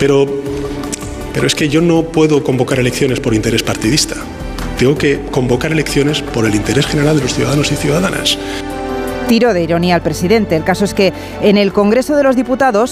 Pero es que yo no puedo convocar elecciones por interés partidista. Tengo que convocar elecciones por el interés general de los ciudadanos y ciudadanas. Tiro de ironía al presidente. El caso es que en el Congreso de los Diputados